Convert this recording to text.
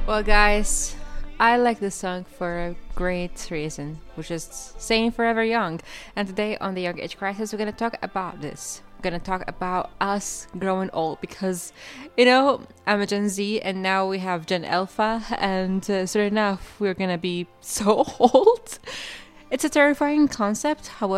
Well, guys, I like this song for a great reason, which is staying forever young. And today on the Young Age Crisis, we're going to talk about this. We're going to talk about us growing old because, I'm a Gen Z and now we have Gen Alpha, and soon enough, we're going to be so old. It's a terrifying concept. However,